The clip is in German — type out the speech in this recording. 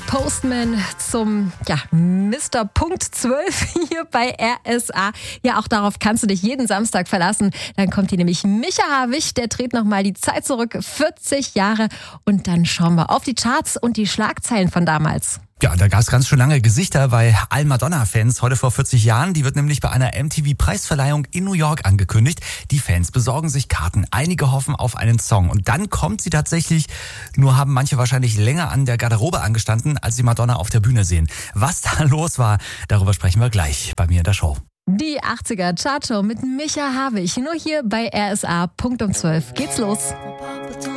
Postman zum Mr. Punkt 12 hier bei RSA. Ja, auch darauf kannst du dich jeden Samstag verlassen. Dann kommt hier nämlich Micha Harwig, der dreht nochmal die Zeit zurück, 40 Jahre. Und dann schauen wir auf die Charts und die Schlagzeilen von damals. Ja, da gab es ganz schön lange Gesichter bei allen Madonna-Fans heute vor 40 Jahren. Die wird nämlich bei einer MTV-Preisverleihung in New York angekündigt. Die Fans besorgen sich Karten. Einige hoffen auf einen Song. Und dann kommt sie tatsächlich. Nur haben manche wahrscheinlich länger an der Garderobe angestanden, als sie Madonna auf der Bühne sehen. Was da los war, darüber sprechen wir gleich bei mir in der Show. Die 80er Chartshow mit Micha Harwig. Nur hier bei RSA. Punkt um 12 geht's los.